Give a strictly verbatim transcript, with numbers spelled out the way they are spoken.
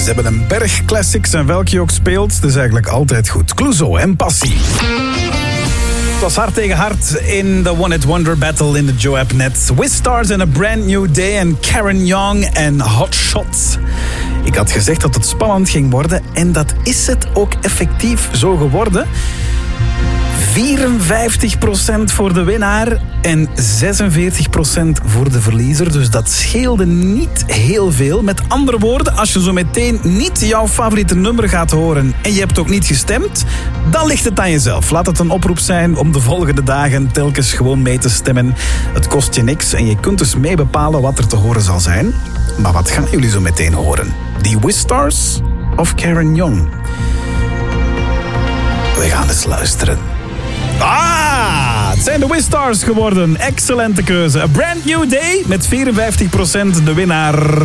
Ze hebben een berg classics en welke je ook speelt, het is eigenlijk altijd goed. Clouseau en Passie. Het was hard tegen hard in de One Hit Wonder Battle in de Joe-app net. With Stars and a Brand New Day en Karen Young en Hot Shots. Ik had gezegd dat het spannend ging worden en dat is het ook effectief zo geworden. vierenvijftig procent voor de winnaar en zesenveertig procent voor de verliezer. Dus dat scheelde niet heel veel. Met andere woorden, als je zo meteen niet jouw favoriete nummer gaat horen en je hebt ook niet gestemd, dan ligt het aan jezelf. Laat het een oproep zijn om de volgende dagen telkens gewoon mee te stemmen. Het kost je niks en je kunt dus mee bepalen wat er te horen zal zijn. Maar wat gaan jullie zo meteen horen? Die Wistars of Karen Young? We gaan eens luisteren. Ah, het zijn de Wistars geworden. Excellente keuze. A Brand New Day met vierenvijftig procent de winnaar.